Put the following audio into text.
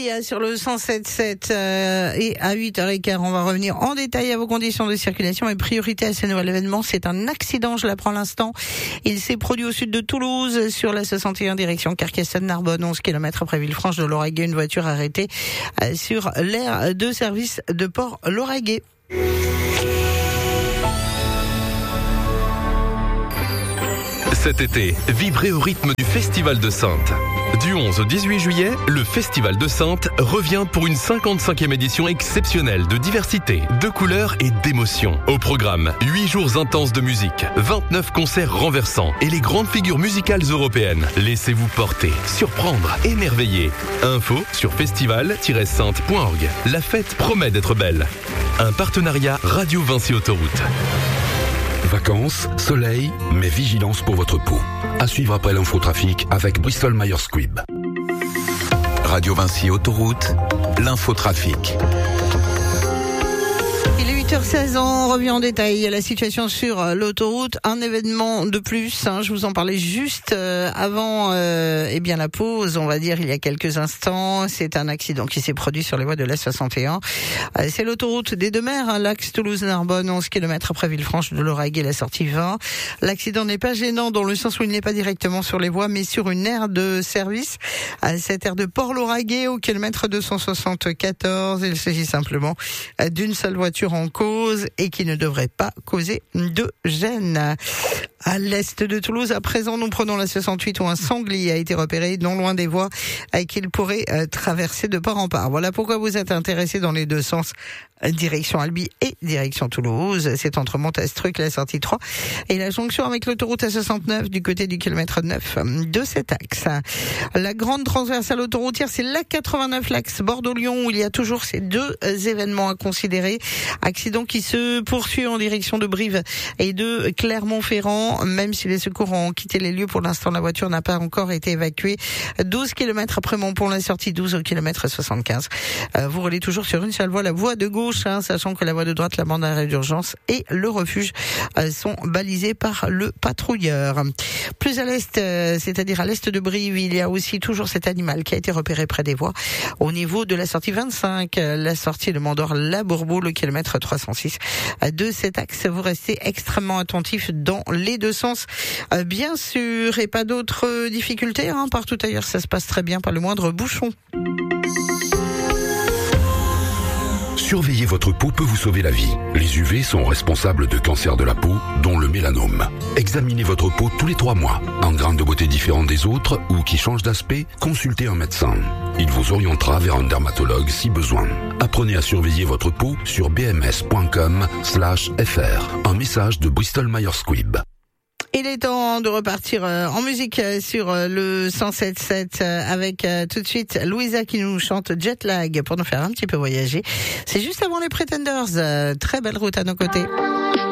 Lia sur le 107.7 et à 8h15, on va revenir en détail à vos conditions de circulation et priorité à ce nouvel événement. C'est un accident, je l'apprends à l'instant. Il s'est produit au sud de Toulouse sur la 61 direction Carcassonne-Narbonne, 11 km après Villefranche de Lauragais. Une voiture arrêtée sur l'aire de service de Port-Lauragais. Cet été, vivrez au rythme du Festival de Saintes. Du 11 au 18 juillet, le Festival de Saintes revient pour une 55e édition exceptionnelle de diversité, de couleurs et d'émotions. Au programme, 8 jours intenses de musique, 29 concerts renversants et les grandes figures musicales européennes. Laissez-vous porter, surprendre, émerveiller. Info sur festival-saintes.org. La fête promet d'être belle. Un partenariat Radio Vinci Autoroute. Vacances, soleil, mais vigilance pour votre peau. À suivre après l'infotrafic avec Bristol Myers Squibb. Radio Vinci Autoroute, l'infotrafic. Il est 8h16, on revient en détail à la situation sur l'autoroute. Un événement de plus, je vous en parlais juste avant la pause, on va dire il y a quelques instants. C'est un accident qui s'est produit sur les voies de l'A61. C'est l'autoroute des Deux-Mers, l'axe Toulouse-Narbonne, 11 km après Villefranche de Lauragais, la sortie 20. L'accident n'est pas gênant dans le sens où il n'est pas directement sur les voies, mais sur une aire de service. Cette aire de Port-Lauragais au kilomètre 274. Il s'agit simplement d'une seule voiture en cause et qui ne devrait pas causer de gêne. À l'est de Toulouse, à présent, nous prenons la 68 où un sanglier a été repéré non loin des voies qu'il pourrait traverser de part en part. Voilà pourquoi vous êtes intéressés dans les deux sens, direction Albi et direction Toulouse. C'est entre Montastruc, la sortie 3 et la jonction avec l'autoroute A69 du côté du kilomètre 9 de cet axe. La grande transversale autoroutière, c'est l'A89, l'axe Bordeaux-Lyon, où il y a toujours ces deux événements à considérer. Accident qui se poursuit en direction de Brive et de Clermont-Ferrand. Même si les secours ont quitté les lieux, pour l'instant, la voiture n'a pas encore été évacuée. 12 km après Montpont, la sortie 12 au kilomètre 75. Vous roulez toujours sur une seule voie, la voie de gauche, sachant que la voie de droite, la bande d'arrêt d'urgence et le refuge sont balisés par le patrouilleur. Plus à l'est, c'est-à-dire à l'est de Brive, il y a aussi toujours cet animal qui a été repéré près des voies. Au niveau de la sortie 25, la sortie de Mandor-La Bourboule, le kilomètre 306. De cet axe, vous restez extrêmement attentifs dans les deux sens, bien sûr, et pas d'autres difficultés, partout ailleurs ça se passe très bien, pas le moindre bouchon. Surveiller votre peau peut vous sauver la vie. Les UV sont responsables de cancers de la peau, dont le mélanome. Examinez votre peau tous les 3 mois. En grains de beauté différents des autres ou qui changent d'aspect, consultez un médecin. Il vous orientera vers un dermatologue si besoin. Apprenez à surveiller votre peau sur bms.com/fr. Un message de Bristol Myers Squibb. Il est temps de repartir en musique sur le 107.7 avec tout de suite Louisa qui nous chante Jet Lag pour nous faire un petit peu voyager. C'est juste avant les Pretenders. Très belle route à nos côtés.